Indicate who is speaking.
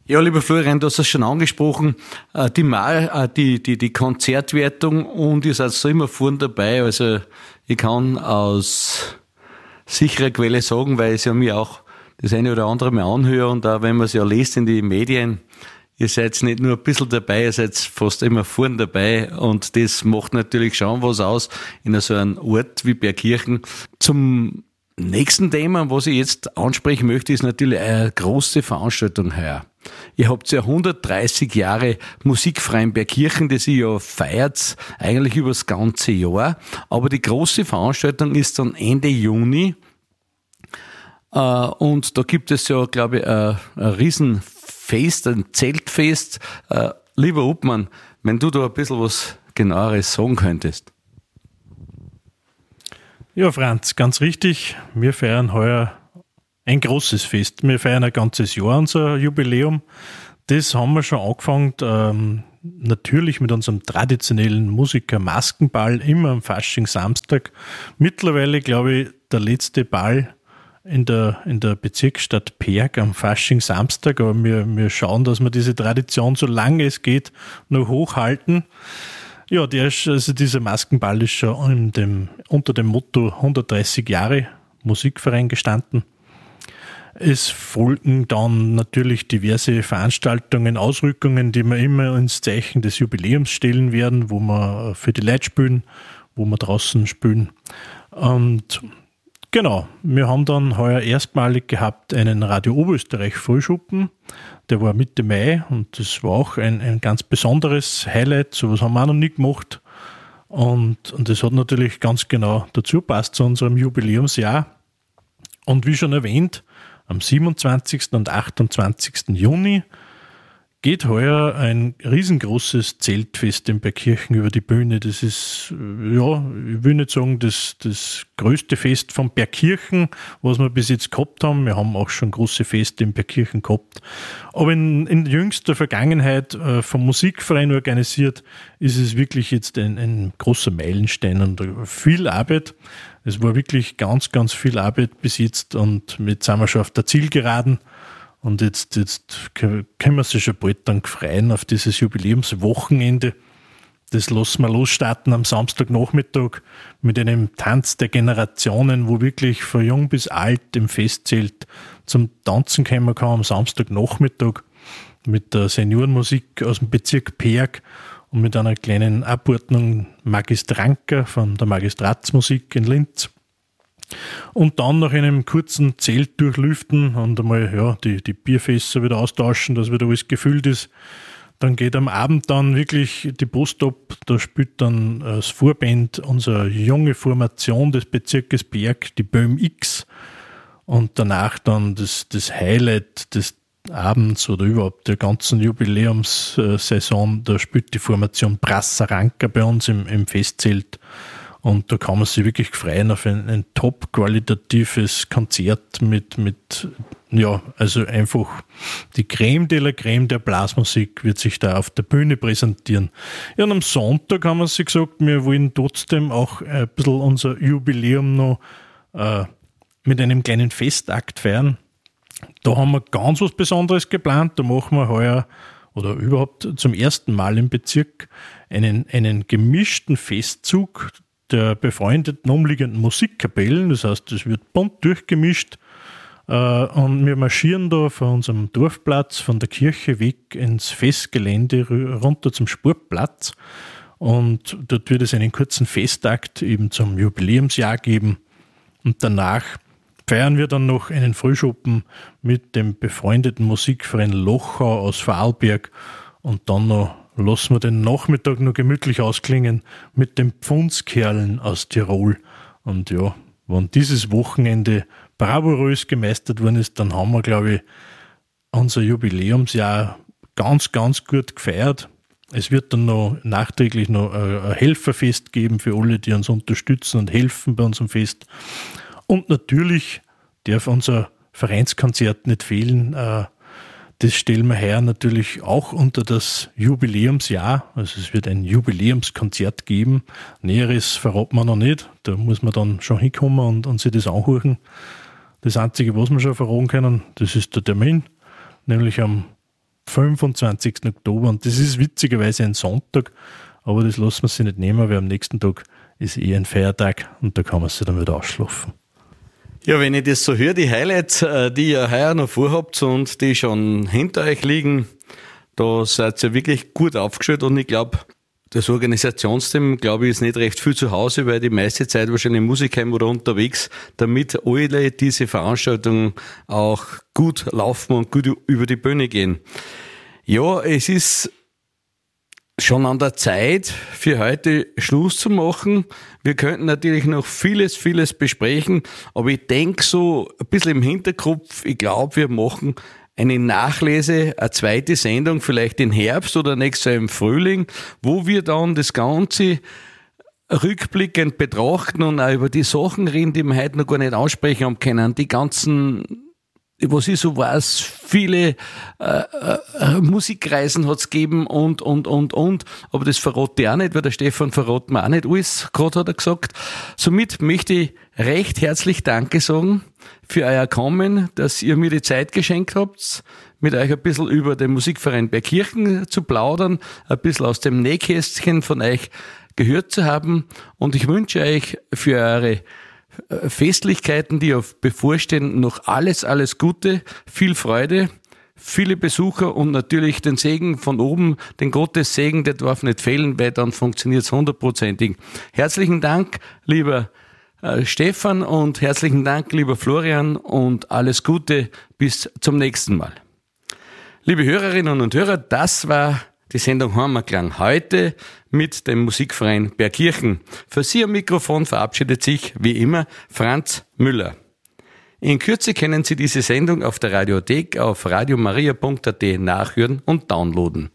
Speaker 1: Ja, lieber Florian, du hast es schon angesprochen, die Konzertwertung, und ihr seid so immer vorn dabei. Also ich kann aus sicherer Quelle sagen, weil ich ja mir auch das eine oder andere mal anhöre, und auch wenn man es ja liest in die Medien, ihr seid nicht nur ein bisschen dabei, ihr seid fast immer vorn dabei, und das macht natürlich schon was aus in so einem Ort wie Bergkirchen. Zum nächsten Thema, was ich jetzt ansprechen möchte, ist natürlich eine große Veranstaltung heuer. Ihr habt ja 130 Jahre musikfrei in Bergkirchen, das ihr ja feiert eigentlich über das ganze Jahr, aber die große Veranstaltung ist dann Ende Juni, und da gibt es ja, glaube ich, ein Riesenfest, ein Zeltfest. Lieber Obmann, wenn du da ein bisschen was Genaueres sagen könntest.
Speaker 2: Ja, Franz, ganz richtig. Wir feiern heuer ein großes Fest. Wir feiern ein ganzes Jahr unser Jubiläum. Das haben wir schon angefangen, natürlich mit unserem traditionellen Musiker-Maskenball, immer am Faschingssamstag. Mittlerweile, glaube ich, der letzte Ball in der Bezirksstadt Perg am Faschingssamstag, aber wir schauen, dass wir diese Tradition, solange es geht, noch hochhalten. Ja, dieser Maskenball ist schon unter dem Motto 130 Jahre Musikverein gestanden. Es folgen dann natürlich diverse Veranstaltungen, Ausrückungen, die wir immer ins Zeichen des Jubiläums stellen werden, wo wir für die Leute spielen, wo wir draußen spielen. Und genau, wir haben dann heuer erstmalig gehabt einen Radio Oberösterreich Frühschuppen. Der war Mitte Mai, und das war auch ein ganz besonderes Highlight. Sowas haben wir auch noch nie gemacht. Und das hat natürlich ganz genau dazu passt zu unserem Jubiläumsjahr. Und wie schon erwähnt, am 27. und 28. Juni geht heuer ein riesengroßes Zeltfest in Bergkirchen über die Bühne. Das ist, ja, ich will nicht sagen, das größte Fest von Bergkirchen, was wir bis jetzt gehabt haben. Wir haben auch schon große Feste in Bergkirchen gehabt. Aber in jüngster Vergangenheit vom Musikverein organisiert, ist es wirklich jetzt ein großer Meilenstein und viel Arbeit. Es war wirklich ganz, ganz viel Arbeit bis jetzt, und jetzt sind wir schon auf der Zielgeraden. Und jetzt können wir sich schon bald dann freuen auf dieses Jubiläumswochenende. Das lassen wir losstarten am Samstagnachmittag mit einem Tanz der Generationen, wo wirklich von jung bis alt im Festzelt zum Tanzen kommen kann am Samstagnachmittag mit der Seniorenmusik aus dem Bezirk Perg und mit einer kleinen Abordnung Magistranker von der Magistratsmusik in Linz. Und dann nach einem kurzen Zelt durchlüften und einmal die Bierfässer wieder austauschen, dass wieder alles gefüllt ist. Dann geht am Abend dann wirklich die Post ab. Da spielt dann das Vorband unsere junge Formation des Bezirkes Berg, die Böhm X. Und danach dann das Highlight des Abends oder überhaupt der ganzen Jubiläumssaison. Da spielt die Formation Brassaranka bei uns im Festzelt. Und da kann man sich wirklich freuen auf ein top-qualitatives Konzert mit also einfach die Creme de la Creme der Blasmusik wird sich da auf der Bühne präsentieren. Ja, und am Sonntag haben wir sich gesagt, wir wollen trotzdem auch ein bisschen unser Jubiläum noch mit einem kleinen Festakt feiern. Da haben wir ganz was Besonderes geplant. Da machen wir heuer oder überhaupt zum ersten Mal im Bezirk einen gemischten Festzug der befreundeten umliegenden Musikkapellen. Das heißt, es wird bunt durchgemischt, und wir marschieren da von unserem Dorfplatz, von der Kirche weg ins Festgelände runter zum Sportplatz, und dort wird es einen kurzen Festakt eben zum Jubiläumsjahr geben, und danach feiern wir dann noch einen Frühschuppen mit dem befreundeten Musikverein Lochau aus Vorarlberg, und dann noch lassen wir den Nachmittag noch gemütlich ausklingen mit den Pfundskerlen aus Tirol. Und ja, wenn dieses Wochenende bravourös gemeistert worden ist, dann haben wir, glaube ich, unser Jubiläumsjahr ganz, ganz gut gefeiert. Es wird dann noch nachträglich noch ein Helferfest geben für alle, die uns unterstützen und helfen bei unserem Fest. Und natürlich darf unser Vereinskonzert nicht fehlen. Das stellen wir heuer natürlich auch unter das Jubiläumsjahr. Also es wird ein Jubiläumskonzert geben. Näheres verraten wir noch nicht. Da muss man dann schon hinkommen und sich das anhören. Das Einzige, was wir schon verraten können, das ist der Termin. Nämlich am 25. Oktober und das ist witzigerweise ein Sonntag, aber das lassen wir sich nicht nehmen, weil am nächsten Tag ist ein Feiertag und da kann man sich dann wieder ausschlafen.
Speaker 1: Ja, wenn ich das so höre, die Highlights, die ihr heuer noch vorhabt und die schon hinter euch liegen, da seid ihr wirklich gut aufgestellt und ich glaube, das Organisationsteam, glaube ich, ist nicht recht viel zu Hause, weil die meiste Zeit wahrscheinlich im Musikheim oder unterwegs, damit alle diese Veranstaltungen auch gut laufen und gut über die Bühne gehen. Ja, es ist schon an der Zeit, für heute Schluss zu machen. Wir könnten natürlich noch vieles besprechen, aber ich denke so ein bisschen im Hinterkopf, ich glaube, wir machen eine Nachlese, eine zweite Sendung, vielleicht im Herbst oder nächstes Jahr im Frühling, wo wir dann das Ganze rückblickend betrachten und auch über die Sachen reden, die wir heute noch gar nicht aussprechen haben können. Die ganzen, was ich so weiß, viele Musikreisen hat's gegeben und. Aber das verrate ich auch nicht, weil der Stefan verrät mir auch nicht alles, gerade hat er gesagt. Somit möchte ich recht herzlich Danke sagen für euer Kommen, dass ihr mir die Zeit geschenkt habt, mit euch ein bisschen über den Musikverein Bergkirchen zu plaudern, ein bisschen aus dem Nähkästchen von euch gehört zu haben. Und ich wünsche euch für eure Festlichkeiten, die auf bevorstehen, noch alles Gute, viel Freude, viele Besucher und natürlich den Segen von oben, den Gottes Segen, der darf nicht fehlen, weil dann funktioniert es 100%. Herzlichen Dank, lieber Stefan, und herzlichen Dank, lieber Florian, und alles Gute bis zum nächsten Mal. Liebe Hörerinnen und Hörer, das war die Sendung Heimatklang heute mit dem Musikverein Bergkirchen. Für Sie am Mikrofon verabschiedet sich wie immer Franz Müller. In Kürze können Sie diese Sendung auf der Radiothek auf radiomaria.at nachhören und downloaden.